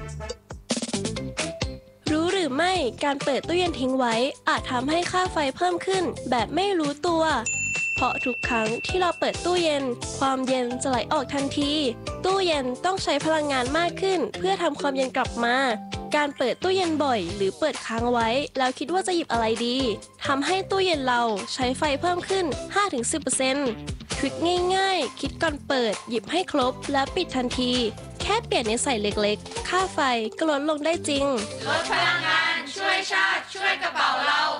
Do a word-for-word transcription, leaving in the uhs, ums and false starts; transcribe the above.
รู้หรือไม่การเปิดตู้เย็นทิ้งไว้อาจทำให้ค่าไฟเพิ่มขึ้นแบบไม่รู้ตัว เพราะทุกครั้งที่เราเปิดตู้เย็นความเย็นจะไหลออกทันทีตู้เย็นต้องใช้พลังงานมากขึ้นเพื่อทำความเย็นกลับมาการเปิดตู้เย็นบ่อยหรือเปิดค้างไว้แล้วคิดว่าจะหยิบอะไรดีทำให้ตู้เย็นเราใช้ไฟเพิ่มขึ้น ห้าถึงสิบเปอร์เซ็นต์ ทริคง่ายๆคิดก่อนเปิดหยิบให้ครบและปิดทันทีแค่เปลี่ยนนิสัยเล็กๆค่าไฟก็ลดลงได้จริงลดพลังงานช่วยชาติช่วยกระเป๋าเรา